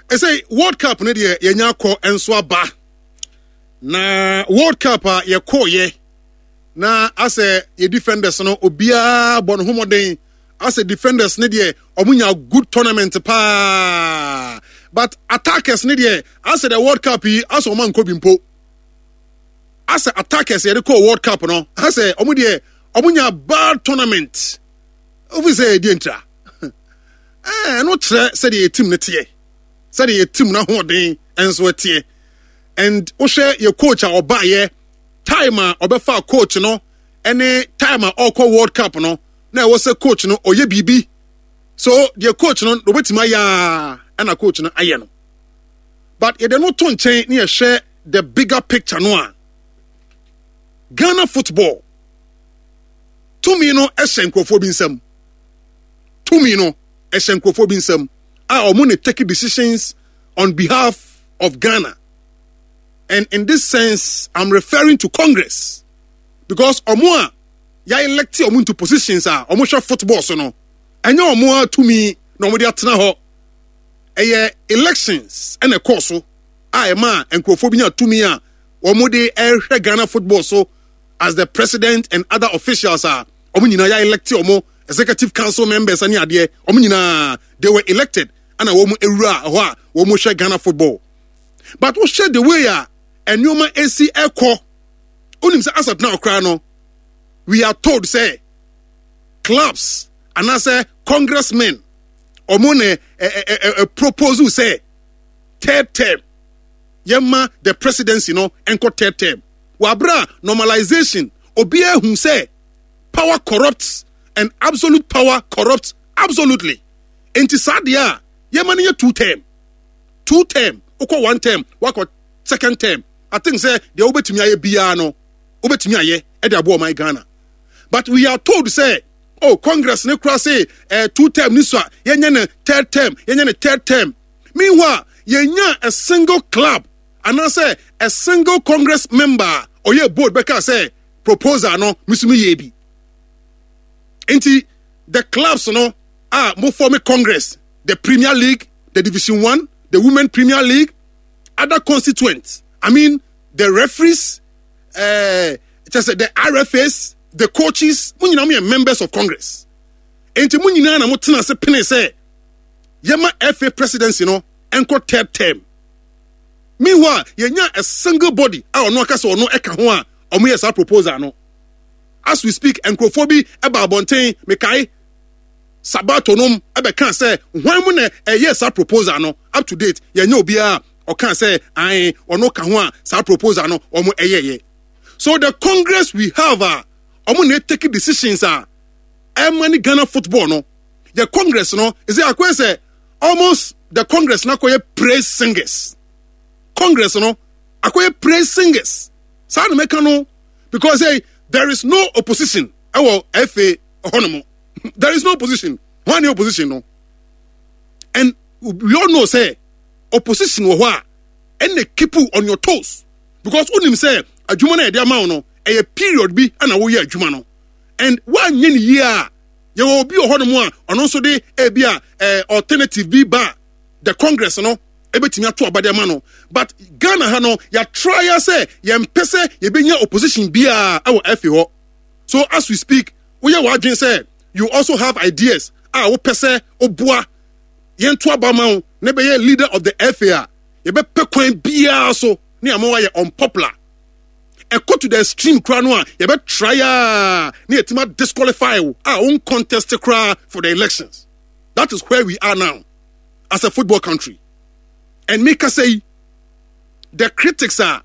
I say World Cup ne de yenya kɔ enso aba. Na World Cup ye kɔ ye. Na ase ye defenders no obia bon homoden ase defenders ne de omunya good tournament pa. But attackers ne de ase the World Cup yi ase o man ko bimpo. Ase attackers ye de kɔ World Cup no ase omu de omunya bad tournament. Obi say di entra. No tre say the team ne tie. Say the team na hoden enso tie. And Oshe your coach or buy ye timer or befa coach no any timer or call World Cup no now was a coach no or ye BB. So the coach no wait my ya and a coach no ayano. But it don't turn change near share the bigger picture no. Ghana football. To me no eshenkophobism. To me no eshenkophobism. Our money taking decisions on behalf of Ghana. And in this sense, I'm referring to Congress. Because Omoa, ya elect omu to positions are Omusha football so no. And ya Omoa to me, no modi atena ho. Elections and a course so. Ma and Krofobia to me a Omode Ghana football so as the president and other officials are Omunina ya elect omo executive council members and ya de Omunina they were elected and a woman era womu share Ghana football. But we share the way and you ma AC echo. Unim say as at now crano. We are told say clubs and I say congressmen omone a proposal say third term. Yema the presidency no enko third term. Wabra normalization obia who say power corrupts and absolute power corrupts absolutely. Enti sadia yema ni 2 term. 2 term. Oko 1 term, wako second term. I think say the obetumi aye bia no, obetumi aye e de abo my Ghana. But we are told say, oh Congress ne kra say 2 term ni so yenya ne third term, yenya ne third term. Meanwhile, yenya a single club and I say a single Congress member or ye board beka say proposal no misumi ye bi. Enti the clubs no mo form a Congress, the Premier League, the Division 1, the Women Premier League, other constituents. I mean, the referees, just the RFAs, the coaches, we are members of Congress. And to me, na mo tina se pene say, yema FA presidency no, enko third term. Meanwhile, yenya a single body, our no kasa or no eka ho a, omo yes proposal no. As we speak, encrophobi eba bonten mekai sabato nom ebe kan say, when mo na yes proposal no, up to date, yenya obia or can say I or no kahwa sa proposal no omo eyeye. So the Congress we have omo ne take decisions many Ghana football no. The Congress no is it akwe say almost the Congress na koye praise singers. Congress no akwe praise singers. Sa no meka no because there is no opposition. FA honomo. There is no opposition. One opposition no. And we all know say opposition wo ho and they keep you on your toes because unim say adwuma na e dey ma no a period bi ana wo ye adwuma no and one yen year ye will be ho no mo ono so de e bia alternative bi ba the Congress no e betimi ato abade ma no but Ghana ha no ya try say ye mpese ye benya opposition bia awo afi ho. So as we speak we ye wadwen say you also have ideas wo pese oboa yen to abama ne be ye leader of the FA ye be pekwan bia so ne amawa ye unpopular e go to the extreme kra no ye be try ne etima disqualify contest kra for the elections. That is where we are now as a football country. And make us say the critics are